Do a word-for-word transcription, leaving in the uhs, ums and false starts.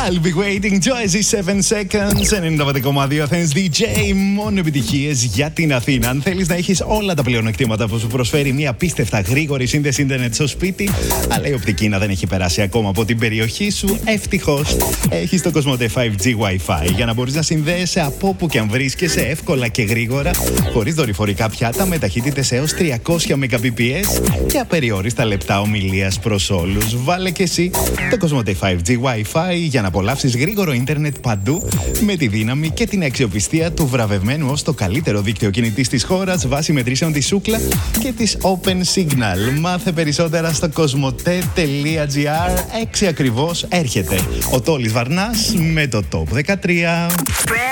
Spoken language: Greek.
I'll be waiting, Joyce, seven seconds, ενενήντα πέντε κόμμα δύο Athens ντι τζέι, μόνο επιτυχίες για την Αθήνα. Αν θέλεις να έχεις όλα τα πλεονεκτήματα που σου προσφέρει μια απίστευτα γρήγορη σύνδεση ίντερνετ στο σπίτι, αλλά η οπτική να δεν έχει περάσει ακόμα από την περιοχή σου, ευτυχώς έχεις το Cosmote φάιβ τζι Wi-Fi για να μπορείς να συνδέεσαι από όπου και αν βρίσκεσαι εύκολα και γρήγορα, χωρίς δορυφορικά πιάτα, με ταχύτητες έως τριακόσια Mbps και απεριόριστα λεπτά ομιλίας προς όλους. Βάλε και εσύ το Cosmote φάιβ τζι Wi-Fi για να απολαύσεις γρήγορο ίντερνετ παντού, με τη δύναμη και την αξιοπιστία του βραβευμένου ως το καλύτερο δίκτυο κινητής της χώρας βάσει μετρήσεων της Ookla και της Open Signal. Μάθε περισσότερα στο cosmote.gr. έξι ακριβώς έρχεται ο Τόλης Βαρνάς με το Top δεκατρία.